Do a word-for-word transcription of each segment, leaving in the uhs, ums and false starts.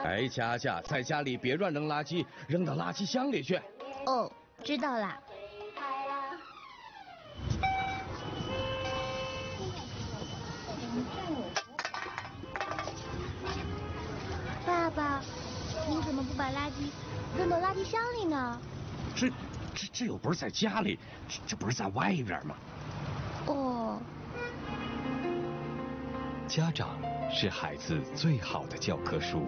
哎，佳佳，在家里别乱扔垃圾，扔到垃圾箱里去。 哦，知道了。爸爸，你怎么不把垃圾扔到垃圾箱里呢？ 这、这、这又不是在家里，这、这不是在外边吗？ 哦。 家长是孩子最好的教科书。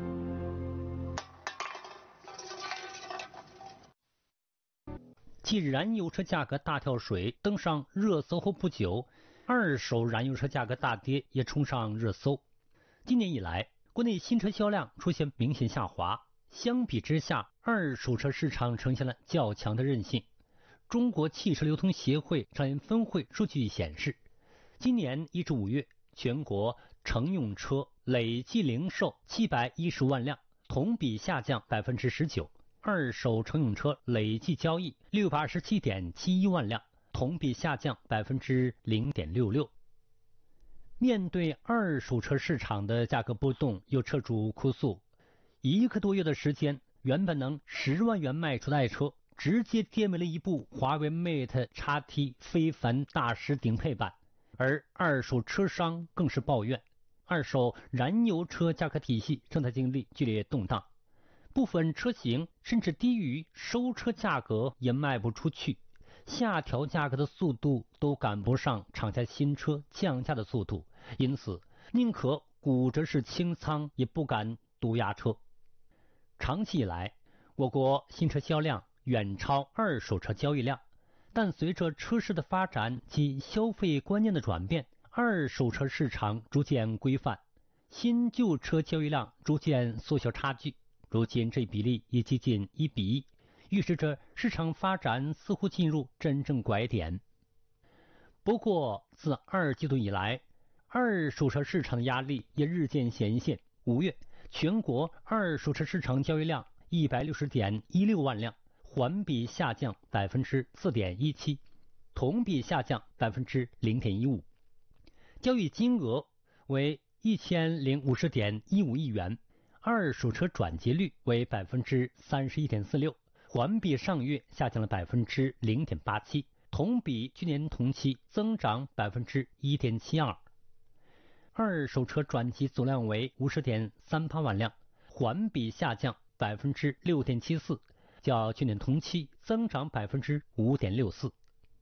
继燃油车价格大跳水登上热搜后不久，二手燃油车价格大跌也冲上热搜。今年以来，国内新车销量出现明显下滑，相比之下，二手车市场呈现了较强的韧性。中国汽车流通协会上研分会数据显示，今年一至五月，全国乘用车累计零售七百一十万辆，同比下降百分之十九。二手乘用车累计交易六百二十七点七一万辆，同比下降百分之零点六六。面对二手车市场的价格波动，有车主哭诉，一个多月的时间，原本能十万元卖出的爱车，直接跌没了一部华为 Mate X T 非凡大师顶配版。而二手车商更是抱怨，二手燃油车价格体系正在经历剧烈动荡，部分车型甚至低于收车价格也卖不出去，下调价格的速度都赶不上厂家新车降价的速度，因此宁可骨折式清仓也不敢独压车。长期以来，我国新车销量远超二手车交易量，但随着车市的发展及消费观念的转变，二手车市场逐渐规范，新旧车交易量逐渐缩小差距，如今这比例已接近一比一，预示着市场发展似乎进入真正拐点。不过，自二季度以来，二手车市场的压力也日渐显现。五月，全国二手车市场交易量一百六十点一六万辆，环比下降百分之四点一七，同比下降百分之零点一五，交易金额为一千零五十点一五亿元，二手车转结率为百分之三十一点四六，环比上月下降了百分之零点八七，同比去年同期增长百分之一点七二。二手车转机总量为五十点三八万辆，环比下降百分之六点七四，较去年同期增长百分之五点六四。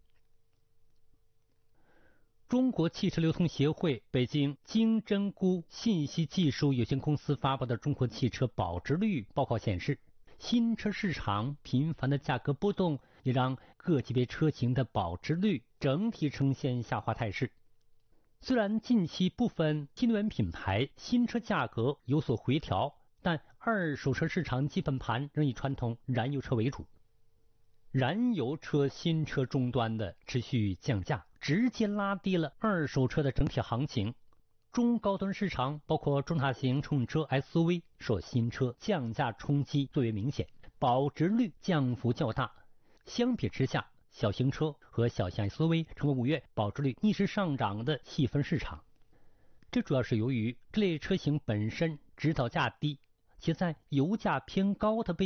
中国汽车流通协会北京金针菇信息技术有限公司发布的中国汽车保值率报告显示，新车市场频繁的价格波动也让各级别车型的保值率整体呈现下滑态势。虽然近期部分新能源品牌新车价格有所回调，但二手车市场基本盘仍以传统燃油车为主。燃油车新车终端的持续降价，直接拉低了二手车的整体行情。中高端市场包括中大型乘用车 S U V 受新车降价冲击最为明显，保值率降幅较大。相比之下，小型车和小型 S U V 成为五月保值率逆势上涨的细分市场。这主要是由于这类车型本身指导价低，且在油价偏高的背